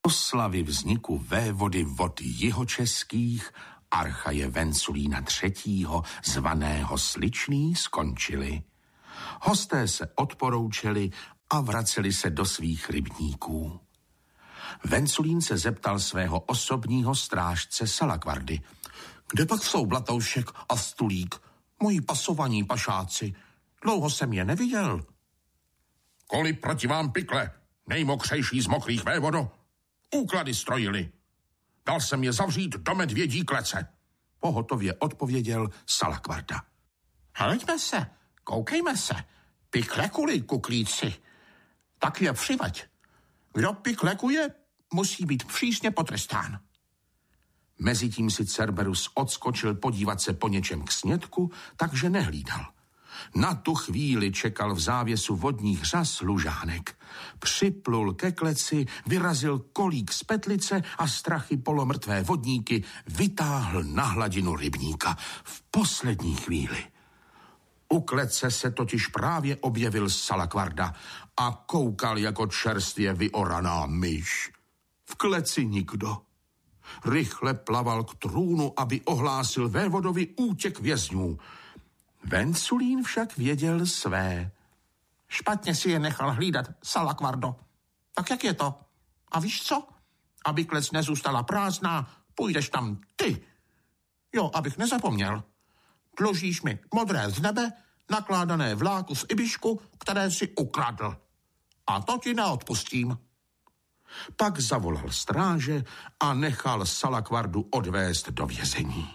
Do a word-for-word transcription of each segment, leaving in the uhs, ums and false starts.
Oslavy vzniku vévody vod jihočeských Archaje Venculína třetího, zvaného Sličný, skončily. Hosté se odporoučeli a vraceli se do svých rybníků. Venculín se zeptal svého osobního strážce Salakvardy. Kde pak jsou Blatoušek a Stulík, moji pasovaní pašáci? Dlouho jsem je neviděl. Koli proti vám, pikle, nejmokřejší z mokrých vévodo? Úklady strojili. Dal jsem je zavřít do medvědí klece. Pohotově odpověděl Salakvarda. Hleďme se, koukejme se. Pikle kuli, kuklíci. Tak je přiveď. Kdo piklekuje, musí být přísně potrestán. Mezitím si Cerberus odskočil podívat se po něčem k snědku, takže nehlídal. Na tu chvíli čekal v závěsu vodních řas Lužánek. Připlul ke kleci, vyrazil kolík z petlice a strachy polomrtvé vodníky vytáhl na hladinu rybníka v poslední chvíli. U klece se totiž právě objevil Salakvarda a koukal jako čerstvě vyoraná myš. V kleci nikdo. Rychle plaval k trůnu, aby ohlásil vévodovi útěk vězňů. Venculín však věděl své. Špatně si je nechal hlídat, Salakvardo. Tak jak je to? A víš co? Aby klec nezůstala prázdná, půjdeš tam ty. Jo, abych nezapomněl. Dlužíš mi modré z nebe, nakládané vláku z Ibišku, které si ukradl. A to ti neodpustím. Pak zavolal stráže a nechal Salakvardu odvést do vězení.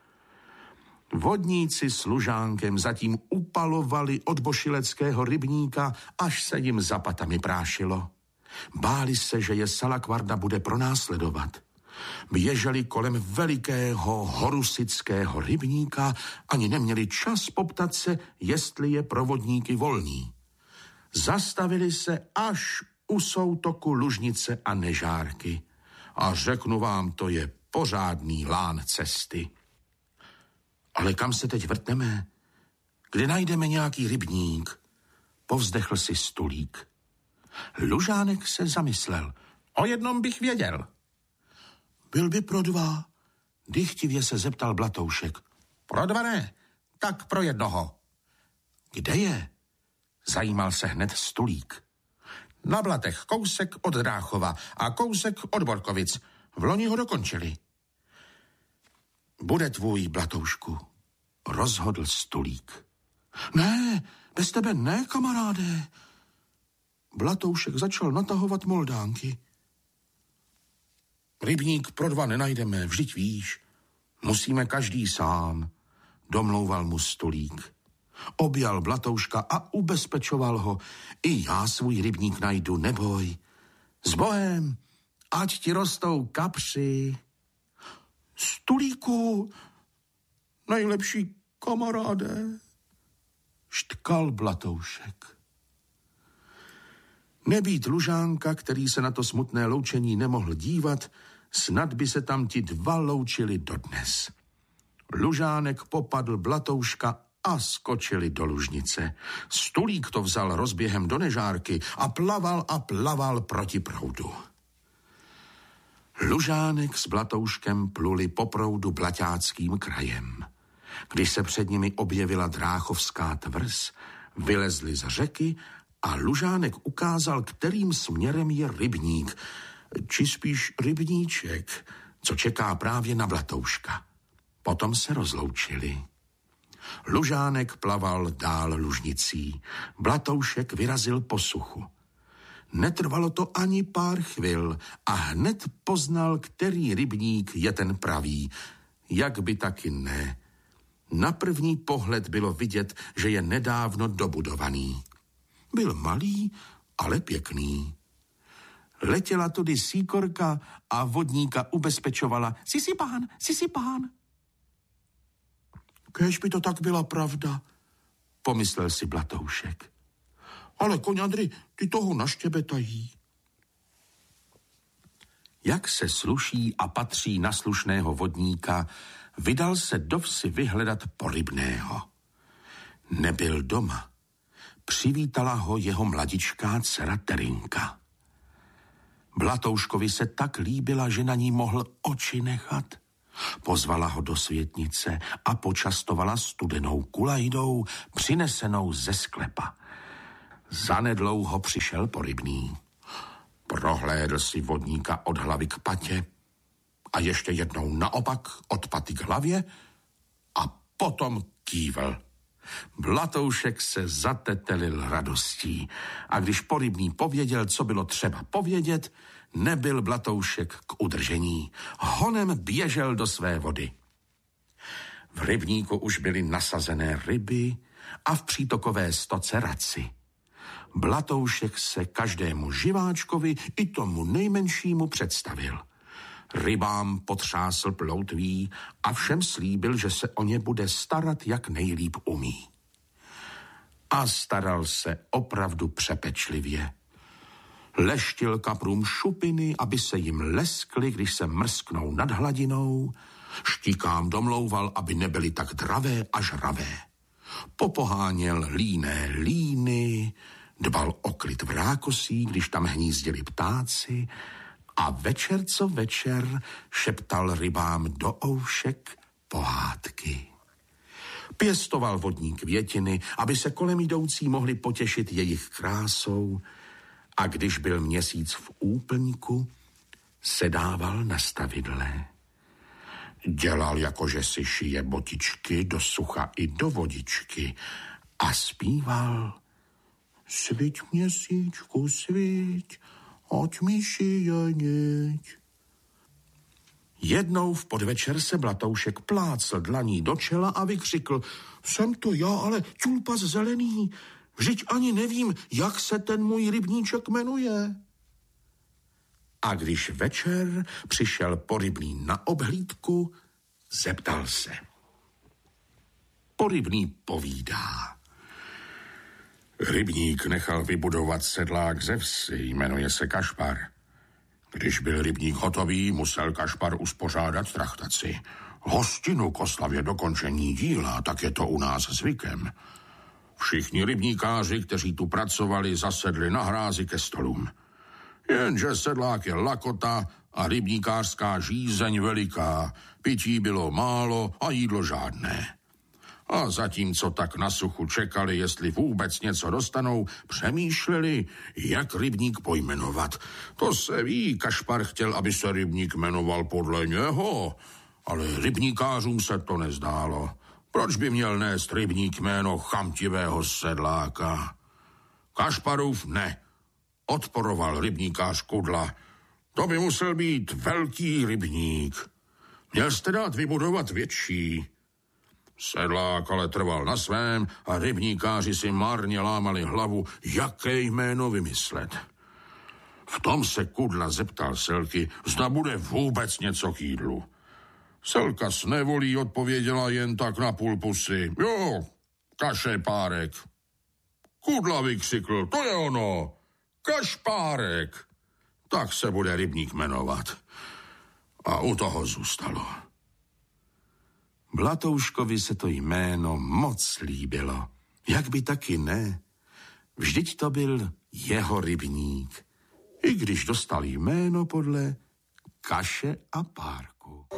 Vodníci s Lužánkem zatím upalovali od bošileckého rybníka, až se jim za patami prášilo. Báli se, že je Salakvarda bude pronásledovat. Běželi kolem velikého horusického rybníka, ani neměli čas poptat se, jestli je pro vodníky volný. Zastavili se až u soutoku Lužnice a Nežárky. A řeknu vám, to je pořádný lán cesty. Ale kam se teď vrtneme? Kde najdeme nějaký rybník? Povzdechl si Stulík. Lužánek se zamyslel. O jednom bych věděl. Byl by pro dva? Dychtivě se zeptal Blatoušek. Pro dva ne, tak pro jednoho. Kde je? Zajímal se hned Stulík. Na Blatech kousek od Dráchova a kousek od Borkovic. Vloni ho dokončili. Bude tvůj, Blatoušku, rozhodl Stulík. Ne, bez tebe ne, kamaráde. Blatoušek začal natahovat moldánky. Rybník pro dva nenajdeme, vždyť víš. Musíme každý sám, domlouval mu Stulík. Objal Blatouška a ubezpečoval ho. I já svůj rybník najdu, neboj. S Bohem, ať ti rostou kapři. Stulíku, nejlepší kamaráde, štkal Blatoušek. Nebýt Lužánka, který se na to smutné loučení nemohl dívat, snad by se tam ti dva loučili dodnes. Lužánek popadl Blatouška a skočili do Lužnice. Stulík to vzal rozběhem do Nežárky a plaval a plaval proti proudu. Lužánek s Blatouškem pluli po proudu blaťáckým krajem. Když se před nimi objevila Dráchovská tvrz, vylezli z řeky a Lužánek ukázal, kterým směrem je rybník, či spíš rybníček, co čeká právě na Blatouška. Potom se rozloučili. Lužánek plaval dál Lužnicí, Blatoušek vyrazil po suchu. Netrvalo to ani pár chvil a hned poznal, který rybník je ten pravý. Jak by taky ne. Na první pohled bylo vidět, že je nedávno dobudovaný. Byl malý, ale pěkný. Letěla tudy síkorka a vodníka ubezpečovala. Si si pán, si si pán. Kéž by to tak byla pravda, pomyslel si Blatoušek. Ale koňadry, ty toho naštěbetají. Jak se sluší a patří na slušného vodníka, vydal se do vsi vyhledat porybného. Nebyl doma. Přivítala ho jeho mladičká dcera Terinka. Blatouškovi se tak líbila, že na ní mohl oči nechat. Pozvala ho do světnice a počastovala studenou kulajdou, přinesenou ze sklepa. Zanedlouho přišel Porybný. Prohlédl si vodníka od hlavy k patě a ještě jednou naopak od paty k hlavě a potom kývl. Blatoušek se zatetelil radostí a když Porybný pověděl, co bylo třeba povědět, nebyl Blatoušek k udržení. Honem běžel do své vody. V rybníku už byly nasazené ryby a v přítokové stoce raci. Blatoušek se každému živáčkovi i tomu nejmenšímu představil. Rybám potřásl ploutví a všem slíbil, že se o ně bude starat, jak nejlíp umí. A staral se opravdu přepečlivě. Leštil kaprům šupiny, aby se jim leskly, když se mrsknou nad hladinou. Štíkám domlouval, aby nebyly tak dravé a žravé. Popoháněl líné líny, dbal o klid v rákosí, když tam hnízdili ptáci, a večer co večer šeptal rybám do oušek pohádky. Pěstoval vodní květiny, aby se kolem jdoucí mohli potěšit jejich krásou, a když byl měsíc v úplňku, sedával na stavidle. Dělal, jako že si šije botičky do sucha i do vodičky a zpíval: Sviť měsíčku, sviť, ať mi šije niť. Jednou v podvečer se Blatoušek plácl dlaní do čela a vykřikl: Jsem to já, ale čulpas zelený, vždyť ani nevím, jak se ten můj rybníček jmenuje. A když večer přišel Porybný na obhlídku, zeptal se. Porybný povídá: Rybník nechal vybudovat sedlák ze vsi, jmenuje se Kašpar. Když byl rybník hotový, musel Kašpar uspořádat trachtaci. Hostinu k oslavě dokončení díla, tak je to u nás zvykem. Všichni rybníkáři, kteří tu pracovali, zasedli na hrázi ke stolům. Jenže sedlák je lakota a rybníkářská žízeň veliká. Pití bylo málo a jídlo žádné. A zatímco tak na suchu čekali, jestli vůbec něco dostanou, přemýšleli, jak rybník pojmenovat. To se ví, Kašpar chtěl, aby se rybník jmenoval podle něho, ale rybníkářům se to nezdálo. Proč by měl nést rybník jméno chamtivého sedláka? Kašparův ne. Odporoval rybníkář Kudla. To by musel být velký rybník. Měl jste dát vybudovat větší. Sedlák ale trval na svém a rybníkáři si marně lámali hlavu, jaké jméno vymyslet. V tom se Kudla zeptal Selky, zda bude vůbec něco k jídlu. Selka s nevolí odpověděla jen tak na půl pusy. Jo, kašepárek. Kudla vykřikl, to je ono, Kašpárek. Tak se bude rybník jmenovat. A u toho zůstalo. Blatouškovi se to jméno moc líbilo. Jak by taky ne? Vždyť to byl jeho rybník. I když dostal jméno podle Kaše a Párku.